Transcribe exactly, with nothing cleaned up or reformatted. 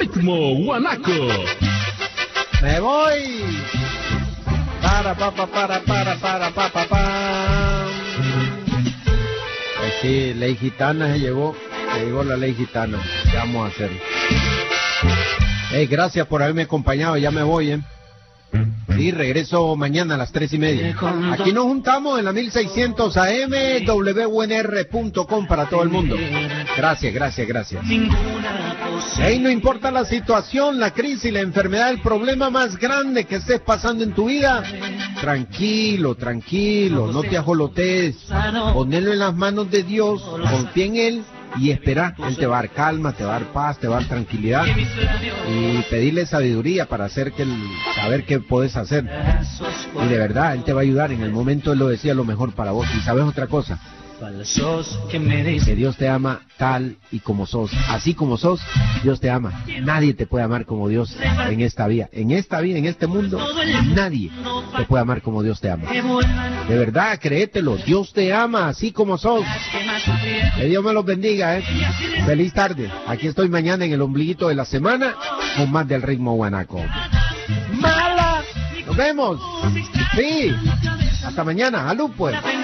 Ritmo Guanaco. Me voy. Para, pa, pa, para, para, para, pa, pa, pa. Pues sí, ley gitana se llegó. Se llegó la ley gitana. ¿Qué vamos a hacer? Hey, gracias por haberme acompañado. Ya me voy, ¿eh? Sí, regreso mañana a las tres y media. Aquí nos juntamos en la mil seiscientos A M, W U N R punto com para todo el mundo. Gracias, gracias, gracias. Hey, no importa la situación, la crisis, la enfermedad, el problema más grande que estés pasando en tu vida, tranquilo, tranquilo, no te ajolotees. Ponelo en las manos de Dios, confía en Él y espera. Él te va a dar calma, te va a dar paz, te va a dar tranquilidad y pedirle sabiduría para hacer que el, saber qué puedes hacer. Y de verdad, Él te va a ayudar. En el momento Él lo decía lo mejor para vos. Y sabes otra cosa, que Dios te ama tal y como sos, así como sos, Dios te ama. Nadie te puede amar como Dios en esta vida, en esta vida, en este mundo, nadie te puede amar como Dios te ama. De verdad, créetelo, Dios te ama así como sos. Que Dios me los bendiga, ¿eh? Feliz tarde. Aquí estoy mañana en el ombliguito de la semana con más del ritmo guanaco. ¡Mala! Nos vemos. Sí. Hasta mañana. ¡Salud, pues!